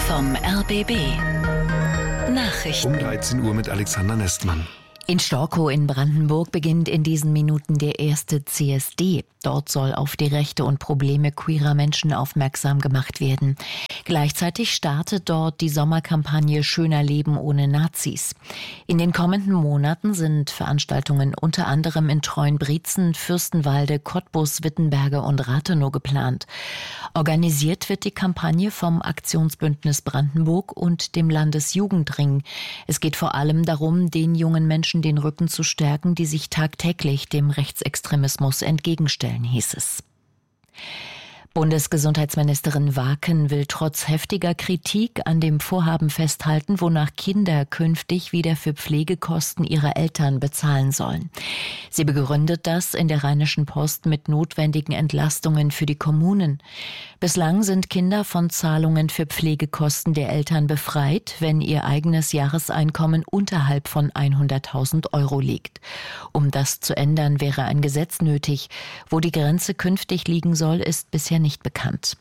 vom RBB. Nachrichten. Um 13 Uhr mit Alexander Nestmann. In Storkow in Brandenburg beginnt in diesen Minuten der erste CSD. Dort soll auf die Rechte und Probleme queerer Menschen aufmerksam gemacht werden. Gleichzeitig startet dort die Sommerkampagne Schöner Leben ohne Nazis. In den kommenden Monaten sind Veranstaltungen unter anderem in Treuenbrietzen, Fürstenwalde, Cottbus, Wittenberge und Rathenow geplant. Organisiert wird die Kampagne vom Aktionsbündnis Brandenburg und dem Landesjugendring. Es geht vor allem darum, den jungen Menschen den Rücken zu stärken, die sich tagtäglich dem Rechtsextremismus entgegenstellen, hieß es. Bundesgesundheitsministerin Waken will trotz heftiger Kritik an dem Vorhaben festhalten, wonach Kinder künftig wieder für Pflegekosten ihrer Eltern bezahlen sollen. Sie begründet das in der Rheinischen Post mit notwendigen Entlastungen für die Kommunen. Bislang sind Kinder von Zahlungen für Pflegekosten der Eltern befreit, wenn ihr eigenes Jahreseinkommen unterhalb von 100.000 Euro liegt. Um das zu ändern, wäre ein Gesetz nötig. Wo die Grenze künftig liegen soll, ist bisher nicht bekannt.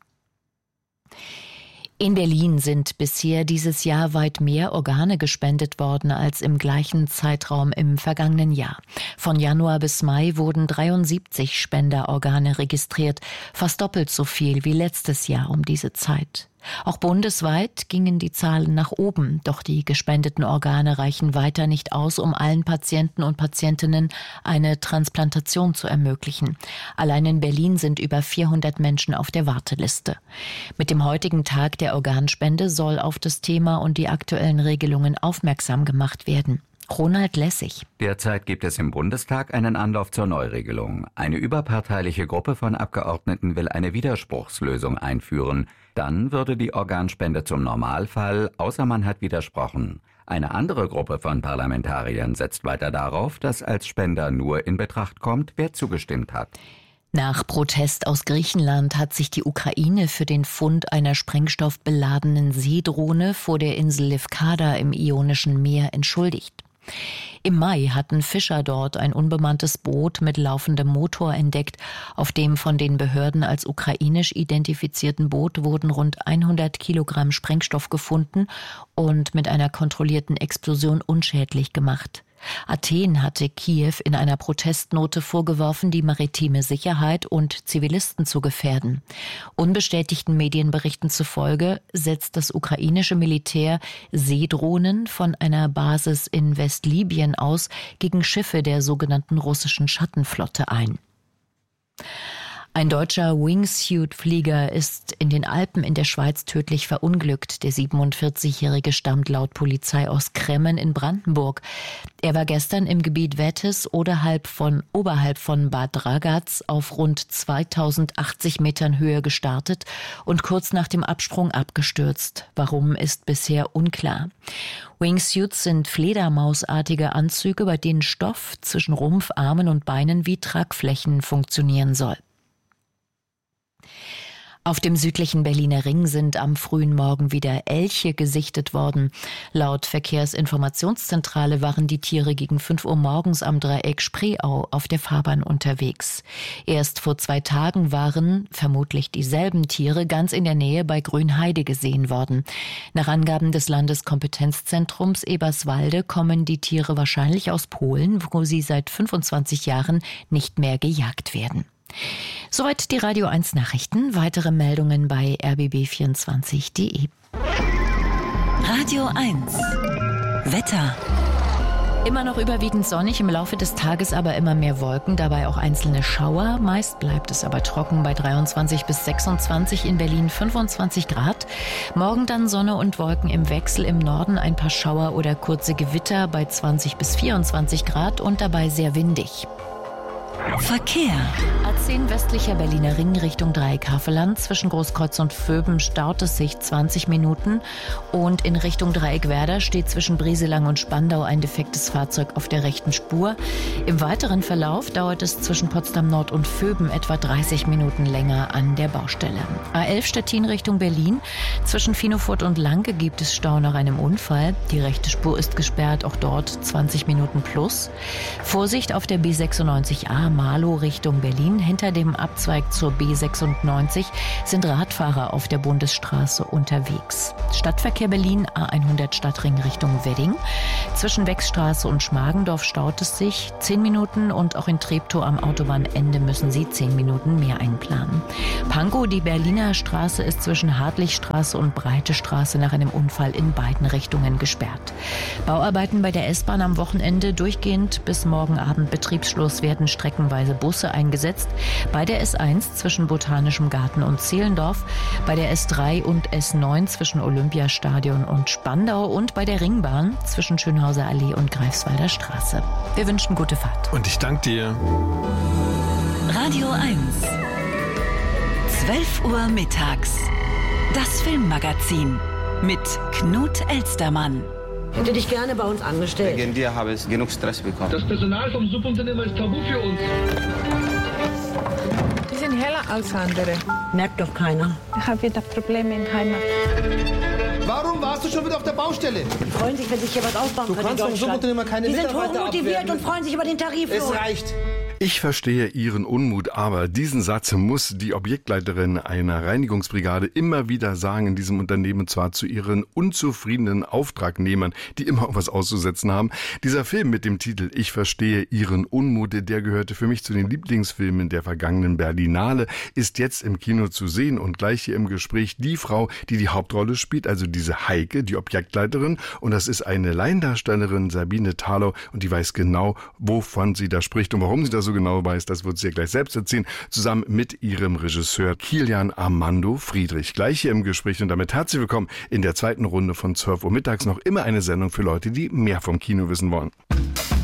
In Berlin sind bisher dieses Jahr weit mehr Organe gespendet worden als im gleichen Zeitraum im vergangenen Jahr. Von Januar bis Mai wurden 73 Spenderorgane registriert, fast doppelt so viel wie letztes Jahr um diese Zeit. Auch bundesweit gingen die Zahlen nach oben, doch die gespendeten Organe reichen weiter nicht aus, um allen Patienten und Patientinnen eine Transplantation zu ermöglichen. Allein in Berlin sind über 400 Menschen auf der Warteliste. Mit dem heutigen Tag der Organspende soll auf das Thema und die aktuellen Regelungen aufmerksam gemacht werden. Ronald Lessig. Derzeit gibt es im Bundestag einen Anlauf zur Neuregelung. Eine überparteiliche Gruppe von Abgeordneten will eine Widerspruchslösung einführen. Dann würde die Organspende zum Normalfall, außer man hat widersprochen. Eine andere Gruppe von Parlamentariern setzt weiter darauf, dass als Spender nur in Betracht kommt, wer zugestimmt hat. Nach Protest aus Griechenland hat sich die Ukraine für den Fund einer sprengstoffbeladenen Seedrohne vor der Insel Lefkada im Ionischen Meer entschuldigt. Im Mai hatten Fischer dort ein unbemanntes Boot mit laufendem Motor entdeckt. Auf dem von den Behörden als ukrainisch identifizierten Boot wurden rund 100 Kilogramm Sprengstoff gefunden und mit einer kontrollierten Explosion unschädlich gemacht. Athen hatte Kiew in einer Protestnote vorgeworfen, die maritime Sicherheit und Zivilisten zu gefährden. Unbestätigten Medienberichten zufolge setzt das ukrainische Militär Seedrohnen von einer Basis in Westlibyen aus gegen Schiffe der sogenannten russischen Schattenflotte ein. Ein deutscher Wingsuit-Flieger ist in den Alpen in der Schweiz tödlich verunglückt. Der 47-Jährige stammt laut Polizei aus Kremmen in Brandenburg. Er war gestern im Gebiet Wettes oberhalb von Bad Ragaz auf rund 2080 Metern Höhe gestartet und kurz nach dem Absprung abgestürzt. Warum, ist bisher unklar. Wingsuits sind fledermausartige Anzüge, bei denen Stoff zwischen Rumpf, Armen und Beinen wie Tragflächen funktionieren soll. Auf dem südlichen Berliner Ring sind am frühen Morgen wieder Elche gesichtet worden. Laut Verkehrsinformationszentrale waren die Tiere gegen 5 Uhr morgens am Dreieck Spreeau auf der Fahrbahn unterwegs. Erst vor 2 Tagen waren vermutlich dieselben Tiere ganz in der Nähe bei Grünheide gesehen worden. Nach Angaben des Landeskompetenzzentrums Eberswalde kommen die Tiere wahrscheinlich aus Polen, wo sie seit 25 Jahren nicht mehr gejagt werden. Soweit die Radio 1 Nachrichten. Weitere Meldungen bei rbb24.de. Radio 1 Wetter. Immer noch überwiegend sonnig, im Laufe des Tages aber immer mehr Wolken, dabei auch einzelne Schauer. Meist bleibt es aber trocken bei 23 bis 26, in Berlin 25 Grad. Morgen dann Sonne und Wolken im Wechsel, im Norden ein paar Schauer oder kurze Gewitter bei 20 bis 24 Grad und dabei sehr windig. Verkehr. A10 westlicher Berliner Ring Richtung Dreieck-Havelland. Zwischen Großkreuz und Vöben staut es sich 20 Minuten. Und in Richtung Dreieck-Werder steht zwischen Brieselang und Spandau ein defektes Fahrzeug auf der rechten Spur. Im weiteren Verlauf dauert es zwischen Potsdam Nord und Vöben etwa 30 Minuten länger an der Baustelle. A11 Stettin Richtung Berlin. Zwischen Finofurt und Lanke gibt es Stau nach einem Unfall. Die rechte Spur ist gesperrt, auch dort 20 Minuten plus. Vorsicht auf der B96A Marlow Richtung Berlin. Hinter dem Abzweig zur B96 sind Radfahrer auf der Bundesstraße unterwegs. Stadtverkehr Berlin, A100 Stadtring Richtung Wedding. Zwischen Wechsstraße und Schmargendorf staut es sich 10 Minuten und auch in Treptow am Autobahnende müssen Sie 10 Minuten mehr einplanen. Pankow, die Berliner Straße ist zwischen Hartlichstraße und Breite Straße nach einem Unfall in beiden Richtungen gesperrt. Bauarbeiten bei der S-Bahn am Wochenende durchgehend bis morgen Abend Betriebsschluss werden streckenweise Busse eingesetzt. Bei der S1 zwischen Botanischem Garten und Zehlendorf, bei der S3 und S9 zwischen Olympiastadion und Spandau und bei der Ringbahn zwischen Schönhauser Allee und Greifswalder Straße. Wir wünschen gute Fahrt. Und ich danke dir. Radio 1. 12 Uhr mittags. Das Filmmagazin mit Knut Elstermann. Hätte dich gerne bei uns angestellt. Wegen dir habe ich genug Stress bekommen. Das Personal vom Subunternehmer ist tabu für uns. Die sind heller als andere. Merkt doch keiner. Ich habe wieder Probleme in der Heimat. Warum warst du schon wieder auf der Baustelle? Die freuen sich, wenn sich hier was aufbauen kann. Du kannst vom Subunternehmer keine Die sind Mitarbeiter hochmotiviert abwerben. und freuen sich über den Tariflohn. Es reicht. Ich verstehe Ihren Unmut, aber diesen Satz muss die Objektleiterin einer Reinigungsbrigade immer wieder sagen in diesem Unternehmen, zwar zu ihren unzufriedenen Auftragnehmern, die immer was auszusetzen haben. Dieser Film mit dem Titel Ich verstehe Ihren Unmut, der gehörte für mich zu den Lieblingsfilmen der vergangenen Berlinale, ist jetzt im Kino zu sehen und gleich hier im Gespräch die Frau, die die Hauptrolle spielt, also diese Heike, die Objektleiterin, und das ist eine Laiendarstellerin, Sabine Thalau, und die weiß genau, wovon sie da spricht und warum sie das so genau weiß, das wird sie ja gleich selbst erzählen, zusammen mit ihrem Regisseur Kilian Armando Friedrich. Gleich hier im Gespräch und damit herzlich willkommen in der zweiten Runde von 12 Uhr mittags, noch immer eine Sendung für Leute, die mehr vom Kino wissen wollen.